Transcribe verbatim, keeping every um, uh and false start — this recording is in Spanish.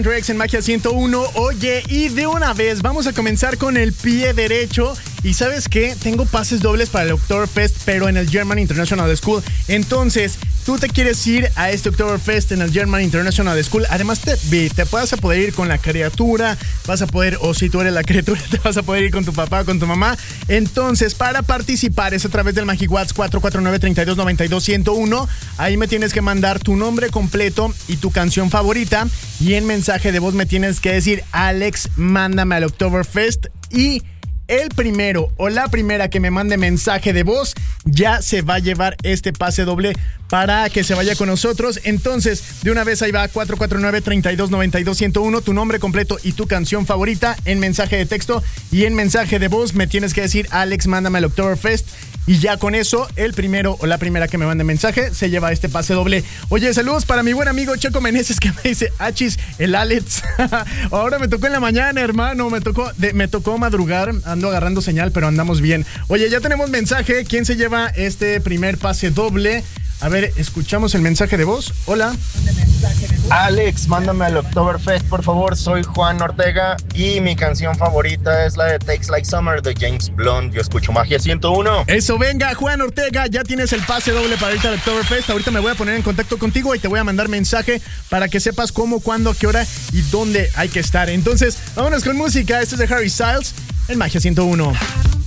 Rex en Magia ciento uno. Oye, y de una vez vamos a comenzar con el pie derecho. Y ¿sabes qué? Tengo pases dobles para el Oktoberfest, pero en el German International School. Entonces, tú te quieres ir a este Oktoberfest en el German International School. Además, te, te vas a poder ir con la criatura. Vas a poder, o si tú eres la criatura, te vas a poder ir con tu papá o con tu mamá. Entonces, para participar es a través del MagiWhat's cuatro cuatro nueve, tres dos nueve dos, uno cero uno. Ahí me tienes que mandar tu nombre completo y tu canción favorita. Y en mensaje de voz me tienes que decir: Alex, mándame al Oktoberfest. Y el primero o la primera que me mande mensaje de voz ya se va a llevar este pase doble para que se vaya con nosotros. Entonces, de una vez ahí va: cuatro cuatro nueve, tres dos nueve dos, uno cero uno, tu nombre completo y tu canción favorita en mensaje de texto. Y en mensaje de voz me tienes que decir: Alex, mándame al Oktoberfest. Y ya con eso, el primero o la primera que me mande mensaje se lleva este pase doble. Oye, saludos para mi buen amigo Checo Meneses, que me dice: Achis, el Alex. Ahora me tocó en la mañana, hermano. Me tocó, de, me tocó madrugar. Ando agarrando señal, pero andamos bien. Oye, ya tenemos mensaje. ¿Quién se lleva este primer pase doble? A ver, escuchamos el mensaje de voz. Hola. Alex, mándame al Oktoberfest, por favor. Soy Juan Ortega y mi canción favorita es la de Takes Like Summer de James Blunt. Yo escucho Magia ciento uno. Eso, venga, Juan Ortega, ya tienes el pase doble para irte al Oktoberfest. Ahorita me voy a poner en contacto contigo y te voy a mandar mensaje para que sepas cómo, cuándo, qué hora y dónde hay que estar. Entonces, vámonos con música. Esto es de Harry Styles en Magia ciento uno.